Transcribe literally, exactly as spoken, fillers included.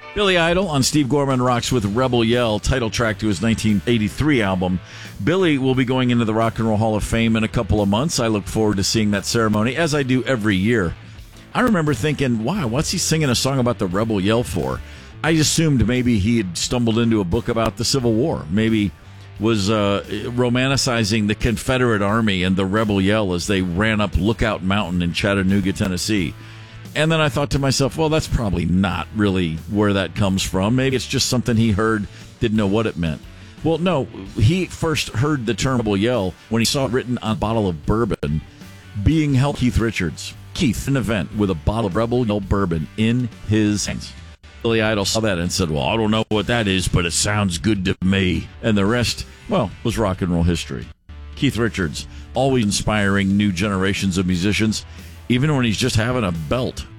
Billy Idol on Steve Gorman Rocks with Rebel Yell, title track to his nineteen eighty-three album. Billy will be going into the Rock and Roll Hall of Fame in a couple of months. I look forward to seeing that ceremony, as I do every year. I remember thinking, wow, what's he singing a song about the Rebel Yell for? I assumed maybe he had stumbled into a book about the Civil War. Maybe was uh, romanticizing the Confederate Army and the Rebel Yell as they ran up Lookout Mountain in Chattanooga, Tennessee. And then I thought to myself, well, that's probably not really where that comes from. Maybe it's just something he heard, didn't know what it meant. Well, no, he first heard the term Rebel Yell when he saw it written on a bottle of bourbon being held by Keith Richards. Keith, an event with a bottle of Rebel Yell bourbon in his hands. Billy Idol saw that and said, well, I don't know what that is, but it sounds good to me. And the rest, well, was rock and roll history. Keith Richards, always inspiring new generations of musicians, even when he's just having a belt.